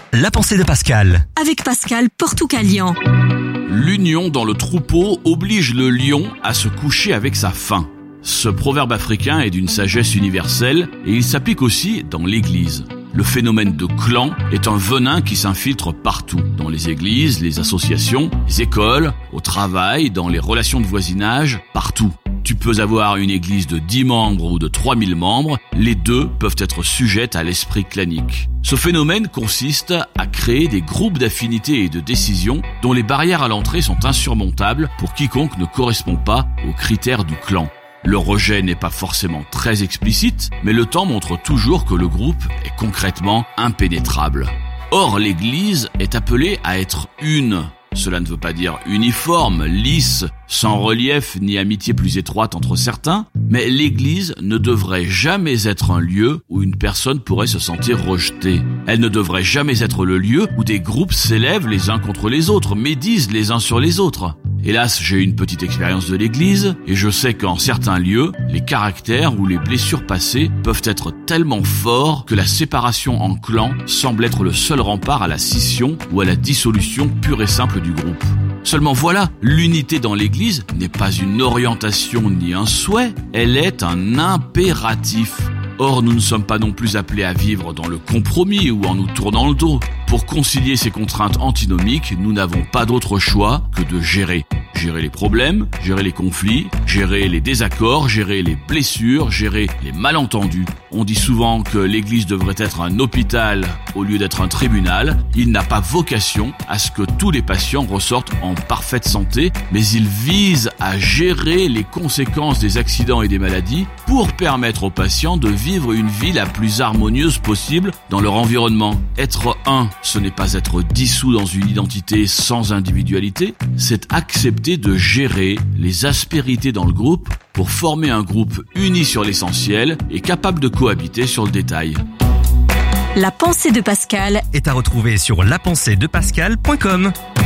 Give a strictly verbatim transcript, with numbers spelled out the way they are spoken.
La pensée de Pascal. Avec Pascal Portucalian. L'union dans le troupeau oblige le lion à se coucher avec sa faim. Ce proverbe africain est d'une sagesse universelle et il s'applique aussi dans l'église. Le phénomène de clan est un venin qui s'infiltre partout, dans les églises, les associations, les écoles, au travail, dans les relations de voisinage, partout. Tu peux avoir une église de dix membres ou de trois mille membres, les deux peuvent être sujettes à l'esprit clanique. Ce phénomène consiste à créer des groupes d'affinités et de décision dont les barrières à l'entrée sont insurmontables pour quiconque ne correspond pas aux critères du clan. Le rejet n'est pas forcément très explicite, mais le temps montre toujours que le groupe est concrètement impénétrable. Or, l'Église est appelée à être une. Cela ne veut pas dire uniforme, lisse, sans relief ni amitié plus étroite entre certains, mais l'Église ne devrait jamais être un lieu où une personne pourrait se sentir rejetée. Elle ne devrait jamais être le lieu où des groupes s'élèvent les uns contre les autres, médisent les uns sur les autres. Hélas, j'ai eu une petite expérience de l'église et je sais qu'en certains lieux, les caractères ou les blessures passées peuvent être tellement forts que la séparation en clans semble être le seul rempart à la scission ou à la dissolution pure et simple du groupe. Seulement voilà, l'unité dans l'église n'est pas une orientation ni un souhait, elle est un impératif. Or, nous ne sommes pas non plus appelés à vivre dans le compromis ou en nous tournant le dos. Pour concilier ces contraintes antinomiques, nous n'avons pas d'autre choix que de gérer. Gérer les problèmes, gérer les conflits, gérer les désaccords, gérer les blessures, gérer les malentendus. On dit souvent que l'église devrait être un hôpital au lieu d'être un tribunal. Il n'a pas vocation à ce que tous les patients ressortent en parfaite santé, mais il vise à gérer les conséquences des accidents et des maladies pour permettre aux patients de vivre une vie la plus harmonieuse possible dans leur environnement. Être un, ce n'est pas être dissous dans une identité sans individualité, c'est accepter de gérer les aspérités dans le groupe pour former un groupe uni sur l'essentiel et capable de cohabiter sur le détail. La pensée de Pascal Est à retrouver sur la pensée de pascal point com.